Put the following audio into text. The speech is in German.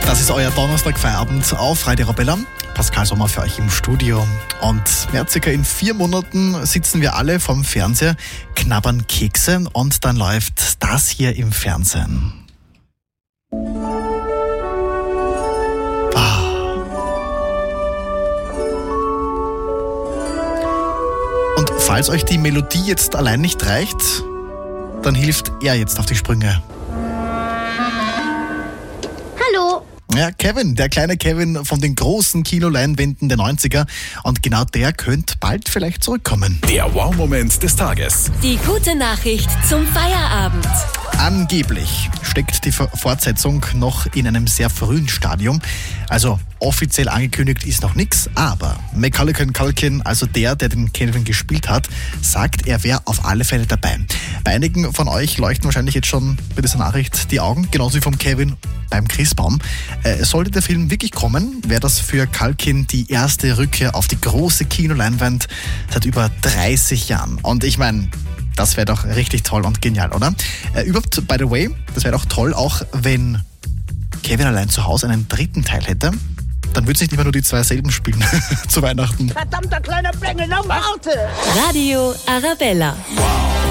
Das ist euer Donnerstag-Feierabend auf Radio Arabella. Pascal Sommer für euch im Studio. Und circa in 4 Monaten sitzen wir alle vorm Fernseher, knabbern Kekse und dann läuft das hier im Fernsehen. Und falls euch die Melodie jetzt allein nicht reicht, dann hilft er jetzt auf die Sprünge. Hallo. Ja, Kevin, der kleine Kevin von den großen Kinoleinwänden der 90er. Und genau der könnte bald vielleicht zurückkommen. Der Wow-Moment des Tages. Die gute Nachricht zum Feierabend. Angeblich steckt die Fortsetzung noch in einem sehr frühen Stadium. Also offiziell angekündigt ist noch nichts, aber Macaulay Culkin, also der den Kevin gespielt hat, sagt, er wäre auf alle Fälle dabei. Bei einigen von euch leuchten wahrscheinlich jetzt schon bei dieser Nachricht die Augen, genauso wie vom Kevin beim Christbaum. Sollte der Film wirklich kommen, wäre das für Culkin die erste Rückkehr auf die große Kinoleinwand seit über 30 Jahren. Und ich meine, das wäre doch richtig toll und genial, oder? Überhaupt, by the way, das wäre doch toll, auch wenn Kevin allein zu Hause einen dritten Teil hätte. Dann würde es nicht immer nur die 2 selben spielen zu Weihnachten. Verdammter kleiner Bengel, na warte! Radio Arabella. Wow.